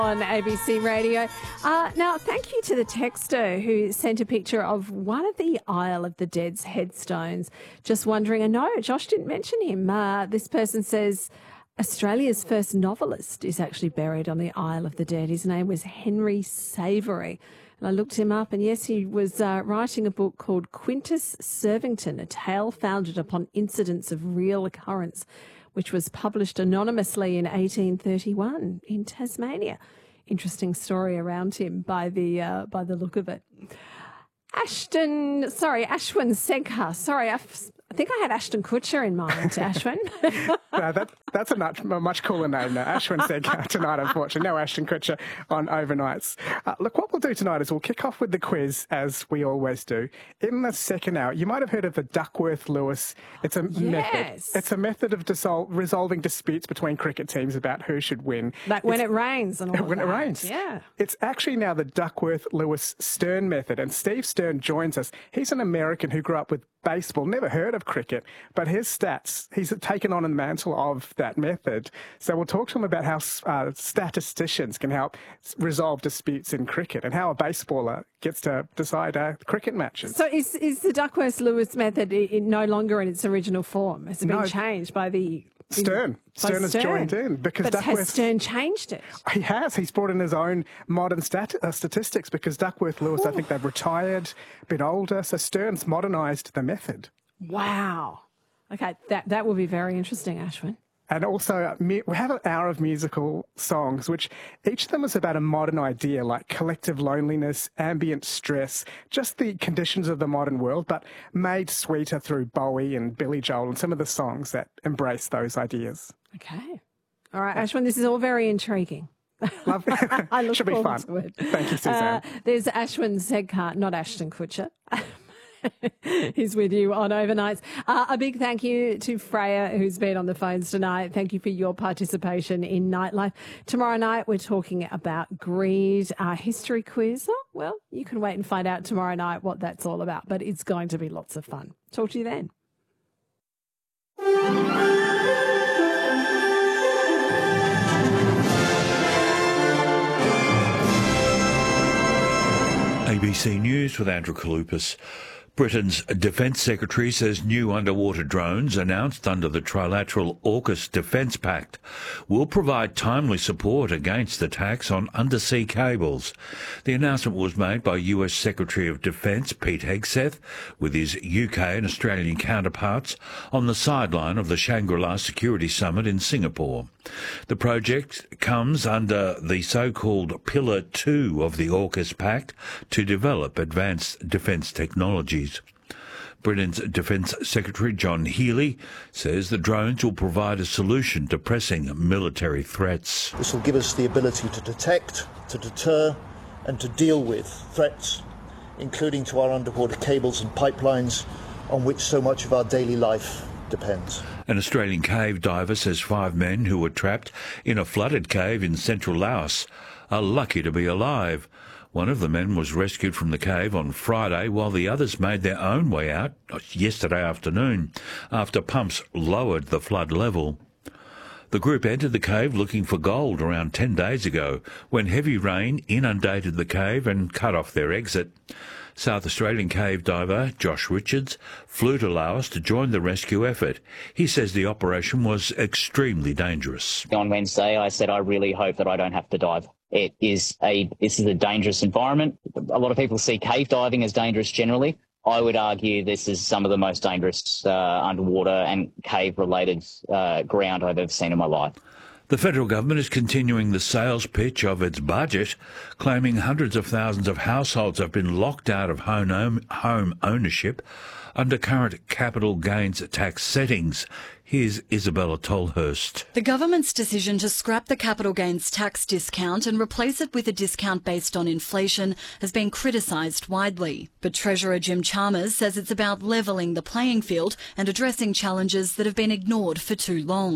On ABC Radio. Now, thank you to the texter who sent a picture of one of the Isle of the Dead's headstones. Just wondering, and no, Josh didn't mention him. This person says Australia's first novelist is actually buried on the Isle of the Dead. His name was Henry Savery. And I looked him up, and yes, he was writing a book called Quintus Servington, a tale founded upon incidents of real occurrence, which was published anonymously in 1831 in Tasmania. Interesting story around him by the look of it. Ashwin Seghar. Sorry, I think I had Ashton Kutcher in mind, Ashwin. No, that's a much cooler name now. Ashwin Seghar tonight, unfortunately. No Ashton Kutcher on overnights. Look, what we'll do tonight is we'll kick off with the quiz, as we always do. In the second hour, you might have heard of the Duckworth-Lewis. It's a method. It's a method of resolving disputes between cricket teams about who should win. Like when it rains and all When that. it rains. Yeah. It's actually now the Duckworth-Lewis-Stern method, and Steve Stern joins us. He's an American who grew up with baseball, never heard of cricket, but his stats, he's taken on the mantle of that method. So we'll talk to him about how statisticians can help resolve disputes in cricket and how a baseballer gets to decide cricket matches. So is the Duckworth-Lewis method no longer in its original form? Has it been changed by the... Stern has joined in because but has Stern changed it? He has. He's brought in his own modern statistics because Duckworth-Lewis, I think they've retired, a bit older. So Stern's modernised the method. Wow. Okay, that will be very interesting, Ashwin. And also, we have an hour of musical songs, which each of them is about a modern idea, like collective loneliness, ambient stress, just the conditions of the modern world, but made sweeter through Bowie and Billy Joel and some of the songs that embrace those ideas. Okay. All right, Ashwin, this is all very intriguing. Lovely. I look Should be forward fun. to it. Thank you, Suzanne. There's Ashwin Seghar, not Ashton Kutcher. He's with you on Overnights. A big thank you to Freya, who's been on the phones tonight. Thank you for your participation in Nightlife. Tomorrow night, we're talking about greed. Our history quiz. Oh, well, you can wait and find out tomorrow night what that's all about, but it's going to be lots of fun. Talk to you then. ABC News with Andrew Kalupas. Britain's Defence Secretary says new underwater drones announced under the Trilateral AUKUS Defence Pact will provide timely support against attacks on undersea cables. The announcement was made by US Secretary of Defence Pete Hegseth with his UK and Australian counterparts on the sideline of the Shangri-La Security Summit in Singapore. The project comes under the so-called Pillar 2 of the AUKUS Pact to develop advanced defence technologies. Britain's Defence Secretary John Healey says the drones will provide a solution to pressing military threats. This will give us the ability to detect, to deter and to deal with threats, including to our underwater cables and pipelines on which so much of our daily life depends. An Australian cave diver says 5 men who were trapped in a flooded cave in central Laos are lucky to be alive. One of the men was rescued from the cave on Friday, while the others made their own way out yesterday afternoon after pumps lowered the flood level. The group entered the cave looking for gold around 10 days ago when heavy rain inundated the cave and cut off their exit. South Australian cave diver Josh Richards flew to Laos to join the rescue effort. He says the operation was extremely dangerous. On Wednesday, I said I really hope that I don't have to dive. This is a dangerous environment. A lot of people see cave diving as dangerous generally. I would argue this is some of the most dangerous underwater and cave-related ground I've ever seen in my life. The federal government is continuing the sales pitch of its budget, claiming hundreds of thousands of households have been locked out of home ownership under current capital gains tax settings. Here's Isabella Tolhurst. The government's decision to scrap the capital gains tax discount and replace it with a discount based on inflation has been criticised widely. But Treasurer Jim Chalmers says it's about levelling the playing field and addressing challenges that have been ignored for too long.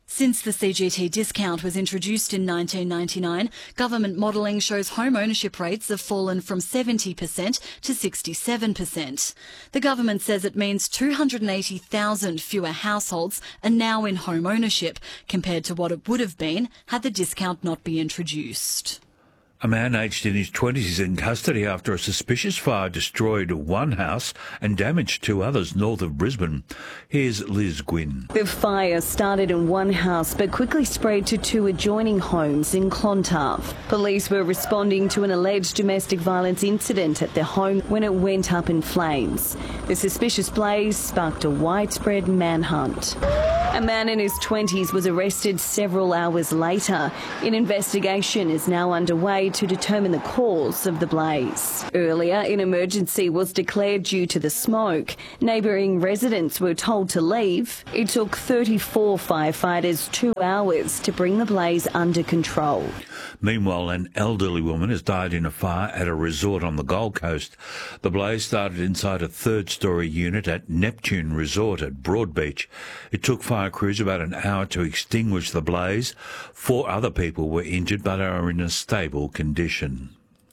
Since the CGT discount was introduced in 1999, government modelling shows home ownership rates have fallen from 70% to 67%. The government says it means 280,000 fewer households are now in home ownership compared to what it would have been had the discount not been introduced. A man aged in his 20s is in custody after a suspicious fire destroyed one house and damaged two others north of Brisbane. Here's Liz Gwynn. The fire started in one house but quickly spread to two adjoining homes in Clontarf. Police were responding to an alleged domestic violence incident at their home when it went up in flames. The suspicious blaze sparked a widespread manhunt. A man in his 20s was arrested several hours later. An investigation is now underway to determine the cause of the blaze. Earlier, an emergency was declared due to the smoke. Neighbouring residents were told to leave. It took 34 firefighters 2 hours to bring the blaze under control. Meanwhile, an elderly woman has died in a fire at a resort on the Gold Coast. The blaze started inside a third-storey unit at Neptune Resort at Broadbeach. It took fire crews about an hour to extinguish the blaze. 4 other people were injured but are in a stable condition.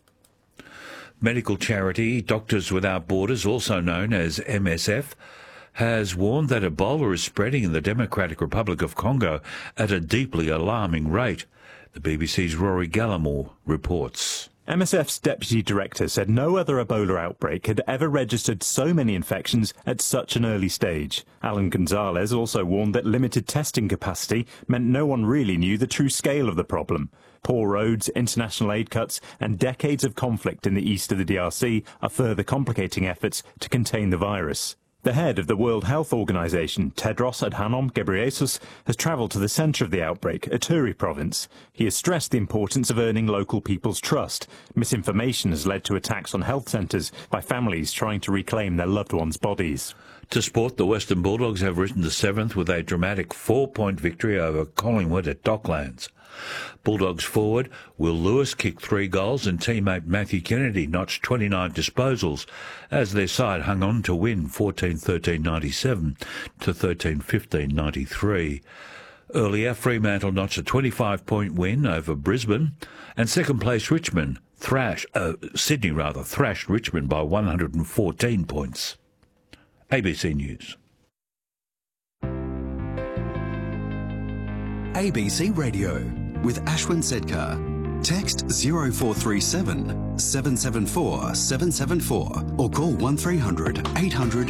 Medical charity Doctors Without Borders, also known as MSF, has warned that Ebola is spreading in the Democratic Republic of Congo at a deeply alarming rate. The BBC's Rory Gallimore reports. MSF's deputy director said no other Ebola outbreak had ever registered so many infections at such an early stage. Alan Gonzalez also warned that limited testing capacity meant no one really knew the true scale of the problem. Poor roads, international aid cuts and decades of conflict in the east of the DRC are further complicating efforts to contain the virus. The head of the World Health Organization, Tedros Adhanom Ghebreyesus, has travelled to the centre of the outbreak, Ituri province. He has stressed the importance of earning local people's trust. Misinformation has led to attacks on health centres by families trying to reclaim their loved ones' bodies. To sport, the Western Bulldogs have risen to 7th with a dramatic 4-point victory over Collingwood at Docklands. Bulldogs forward Will Lewis kicked 3 goals and teammate Matthew Kennedy notched 29 disposals as their side hung on to win 14-13-97 to 13-15-93. Earlier, Fremantle notched a 25-point win over Brisbane, and second-place Sydney thrashed Richmond by 114 points. ABC News. ABC Radio with Ashwin Sedkar. Text 0437 774 774 or call 1300 800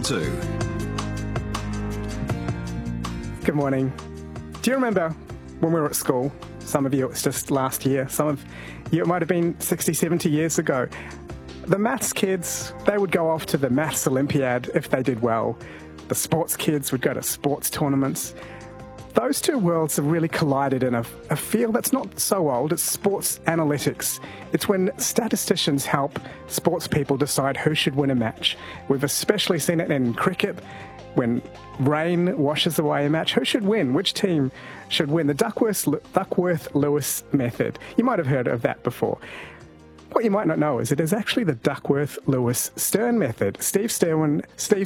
222. Good morning. Do you remember when we were at school? Some of you, it was just last year. Some of you, it might have been 60, 70 years ago. The maths kids, they would go off to the maths Olympiad if they did well. The sports kids would go to sports tournaments. Those two worlds have really collided in a field that's not so old. It's sports analytics. It's when statisticians help sports people decide who should win a match. We've especially seen it in cricket. When rain washes away a match, who should win? Which team should win? The Duckworth-Lewis method. You might have heard of that before. What you might not know is it is actually the Duckworth-Lewis-Stern method. Steve Stern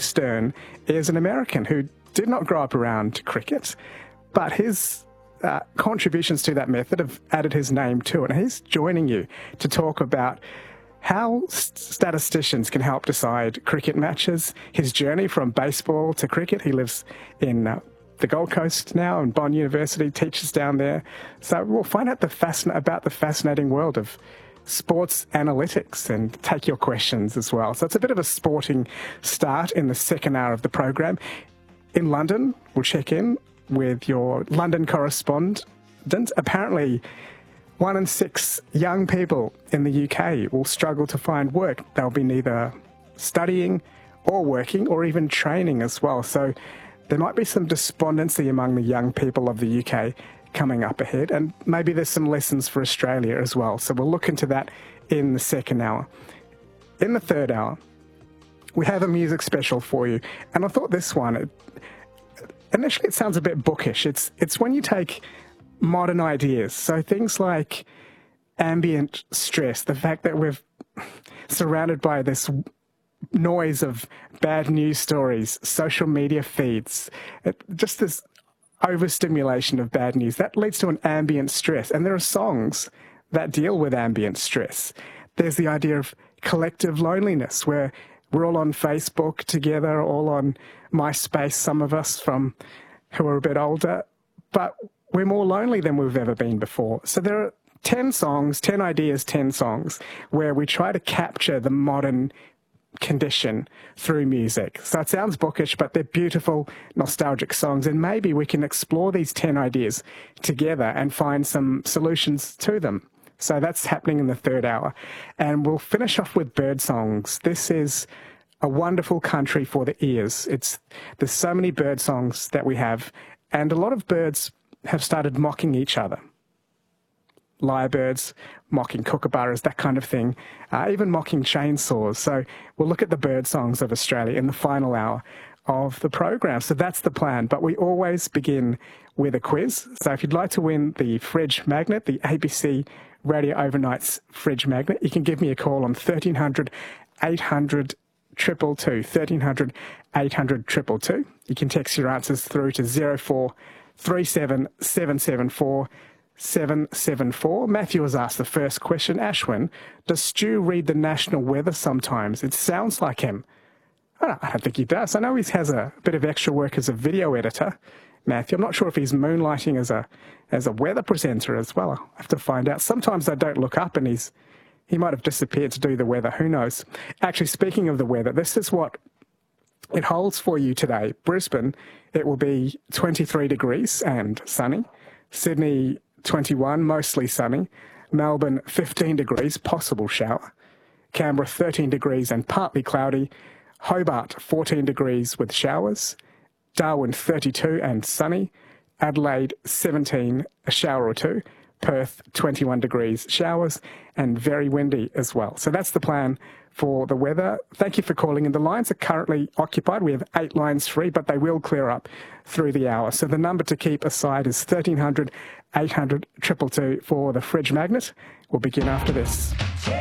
is an American who did not grow up around cricket, but his contributions to that method have added his name to it. And he's joining you to talk about how statisticians can help decide cricket matches, his journey from baseball to cricket. He lives in the Gold Coast now, and Bond University, teaches down there. So we'll find out about the fascinating world of sports analytics and take your questions as well. So it's a bit of a sporting start in the second hour of the program. In London, we'll check in with your London correspondent. Apparently, 1 in 6 young people in the UK will struggle to find work. They'll be neither studying or working or even training as well. So there might be some despondency among the young people of the UK coming up ahead, and maybe there's some lessons for Australia as well. So we'll look into that in the second hour. In the third hour, we have a music special for you, and I thought this one, initially it sounds a bit bookish. It's when you take modern ideas, so things like ambient stress, the fact that we're surrounded by this noise of bad news stories, social media feeds, just this overstimulation of bad news. That leads to an ambient stress. And there are songs that deal with ambient stress. There's the idea of collective loneliness, where we're all on Facebook together, all on MySpace, some of us who are a bit older, but we're more lonely than we've ever been before. So there are 10 songs, 10 ideas, 10 songs, where we try to capture the modern condition through music. So it sounds bookish, but they're beautiful, nostalgic songs, and maybe we can explore these 10 ideas together and find some solutions to them. So that's happening in the third hour. And we'll finish off with bird songs. This is a wonderful country for the ears. There's so many bird songs that we have, and a lot of birds have started mocking each other. Lyrebirds mocking kookaburras, that kind of thing, even mocking chainsaws. So we'll look at the bird songs of Australia in the final hour of the program. So that's the plan. But we always begin with a quiz. So if you'd like to win the fridge magnet, the ABC Radio Overnights fridge magnet, you can give me a call on 1300 800 222, 1300 800 222. You can text your answers through to 0437 774 774. Matthew has asked the first question. Ashwin, does Stu read the national weather sometimes? It sounds like him. I don't think he does. I know he has a bit of extra work as a video editor, Matthew. I'm not sure if he's moonlighting as a weather presenter as well. I'll have to find out. Sometimes I don't look up and he might have disappeared to do the weather. Who knows? Actually, speaking of the weather, this is what it holds for you today. Brisbane, it will be 23 degrees and sunny. Sydney, 21, mostly sunny. Melbourne, 15 degrees, possible shower. Canberra, 13 degrees and partly cloudy. Hobart, 14 degrees with showers. Darwin, 32 and sunny. Adelaide, 17, a shower or two. Perth, 21 degrees, showers, and very windy as well. So that's the plan for the weather. Thank you for calling in. The lines are currently occupied. We have 8 lines free, but they will clear up through the hour. So the number to keep aside is 1300 800 222 for the fridge magnet. We'll begin after this.